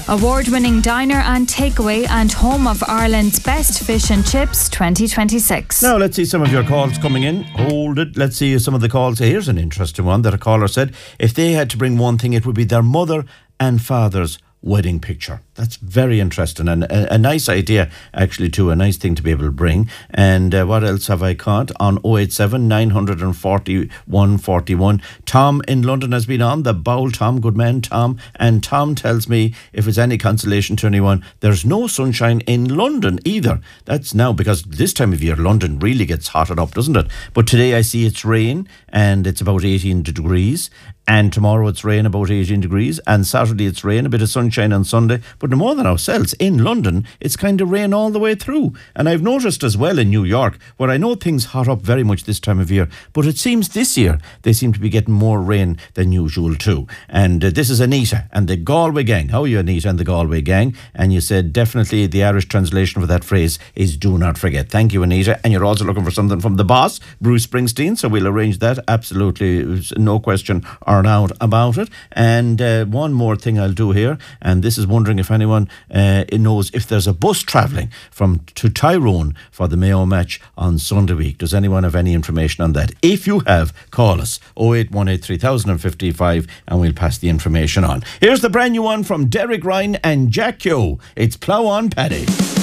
Award-winning diner and takeaway and home of Ireland's best fish and chips 2026. Now, let's see some of your calls coming in. Hold it. Let's see some of the calls. Here's an interesting one that a caller said. If they had to bring one thing, it would be their mother and father's wedding picture. That's very interesting and a nice idea, actually, too. A nice thing to be able to bring. And what else have I caught? On 087 940 141. Tom in London has been on. The Bowl Tom, good man, Tom. And Tom tells me, if it's any consolation to anyone, there's no sunshine in London either. That's now because this time of year, London really gets hotted up, doesn't it? But today I see it's rain and it's about 18 degrees. And tomorrow it's rain, about 18 degrees. And Saturday it's rain, a bit of sunshine on Sunday. But no more than ourselves, in London, it's kind of rain all the way through. And I've noticed as well in New York, where I know things hot up very much this time of year, but it seems this year they seem to be getting more rain than usual too. And this is Anita and the Galway gang. How are you, Anita and the Galway gang? And you said definitely the Irish translation for that phrase is do not forget. Thank you, Anita. And you're also looking for something from the boss, Bruce Springsteen, so we'll arrange that. Absolutely, no question or doubt about it. And one more thing I'll do here, and this is wondering if anyone knows if there's a bus travelling to Tyrone for the Mayo match on Sunday week. Does anyone have any information on that? If you have, call us 0818 3055 and we'll pass the information on. Here's the brand new one from Derek Ryan and Jack Yo. It's Plough On Paddy.